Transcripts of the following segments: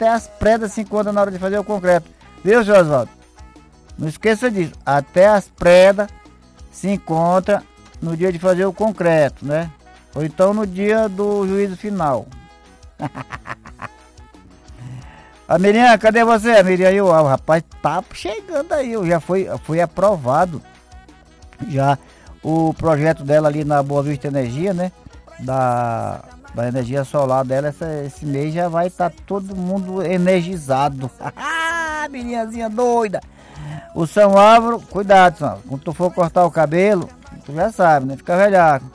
até as predas se encontram na hora de fazer o concreto. Viu, seu Oswaldo? Não esqueça disso. Até as predas se encontram no dia de fazer o concreto, né? Ou então no dia do juízo final. A Miriam, cadê você? A Miriam aí, o rapaz tá chegando aí. Já foi aprovado já o projeto dela ali na Boa Vista Energia, né? Da energia solar dela, esse mês já vai estar todo mundo energizado. Miriamzinha doida. O São Álvaro, cuidado, São Álvaro. Quando tu for cortar o cabelo, tu já sabe, né? Fica velhaco.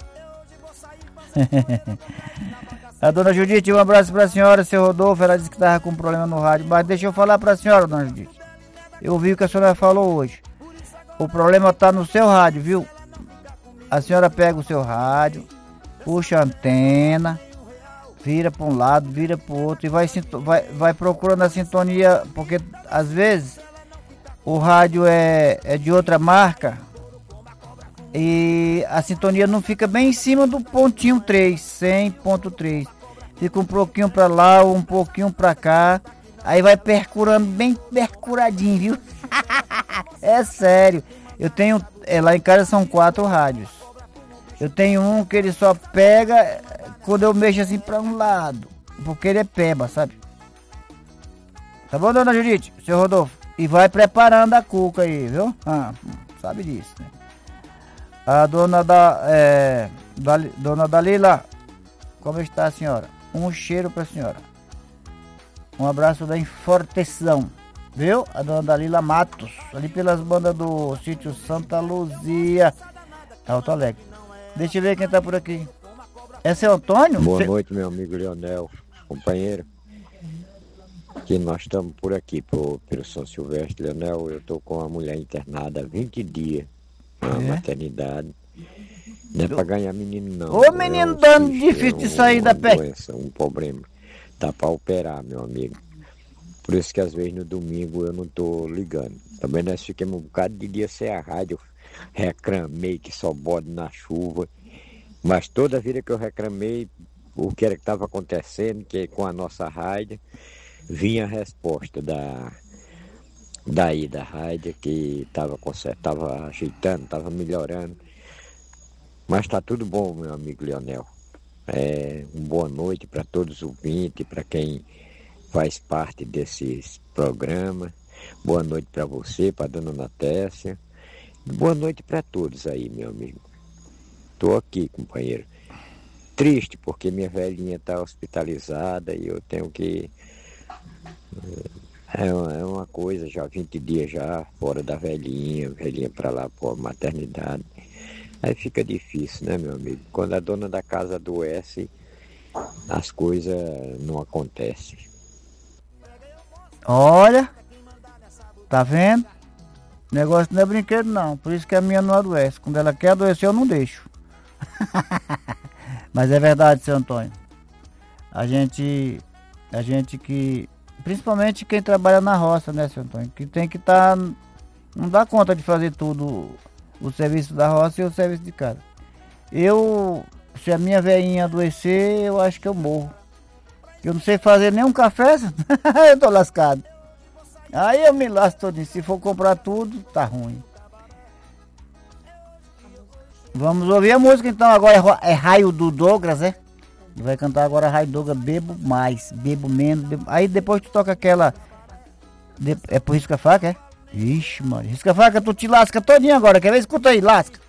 A dona Judite, um abraço pra senhora, seu Rodolfo. Ela disse que tava com problema no rádio. Mas deixa eu falar pra senhora, dona Judite. Eu ouvi o que a senhora falou hoje. O problema tá no seu rádio, viu? A senhora pega o seu rádio, puxa a antena, vira para um lado, vira para o outro e vai procurando a sintonia, porque às vezes o rádio é de outra marca e a sintonia não fica bem em cima do pontinho 3, 100.3. Fica um pouquinho para lá, um pouquinho para cá, aí vai percurando bem percuradinho, viu? É sério. Eu tenho, lá em casa são 4 rádios. Eu tenho um que ele só pega quando eu mexo assim para um lado, porque ele é peba, sabe? Tá bom, dona Judite, seu Rodolfo? E vai preparando a cuca aí, viu? Sabe disso, né? A dona dona Dalila, como está a senhora? Um cheiro pra senhora. Um abraço da Enforteção, viu? A dona Dalila Matos, ali pelas bandas do sítio Santa Luzia, Alto Alegre. Deixa eu ver quem tá por aqui. É seu Antônio? Boa noite, meu amigo Leonel, companheiro. Que nós estamos por aqui, pelo São Silvestre. Leonel, eu tô com uma mulher internada há 20 dias na maternidade. Não é pra ganhar menino, não. Ô, menino dando difícil de sair da pé. Doença, um problema. Tá pra operar, meu amigo. Por isso que às vezes no domingo eu não tô ligando. Também nós ficamos um bocado de dia sem a rádio. Reclamei que só bode na chuva, mas toda vida que eu reclamei o que era que estava acontecendo, que com a nossa rádio vinha a resposta da rádio, que estava ajeitando, estava melhorando, mas está tudo bom, meu amigo Leonel. Uma boa noite para todos os ouvintes, para quem faz parte desses programas. Boa noite para você, para a dona Natécia. Boa noite para todos aí, meu amigo. Tô aqui, companheiro. Triste porque minha velhinha está hospitalizada e eu tenho que... É uma coisa, já 20 dias já fora da velhinha para lá, para a maternidade. Aí fica difícil, né, meu amigo? Quando a dona da casa adoece, as coisas não acontecem. Olha, tá vendo? O negócio não é brinquedo não, por isso que a minha não adoece. Quando ela quer adoecer eu não deixo. Mas é verdade, seu Antônio. A gente que, principalmente quem trabalha na roça, né, seu Antônio, que tem que estar, não dá conta de fazer tudo, o serviço da roça e o serviço de casa. Se a minha velhinha adoecer, eu acho que eu morro. Eu não sei fazer nem um café, eu tô lascado. Aí eu me lasco todinho. Se for comprar tudo, tá ruim. Vamos ouvir a música então. Agora é Raio do Douglas, é? Vai cantar agora Raio do Douglas, Bebo Mais, Bebo Menos, bebo... Aí depois tu toca aquela... É por Risca-Faca, é? Ixi, mano, Risca-Faca, tu te lasca todinho agora. Quer ver? Escuta aí, lasca.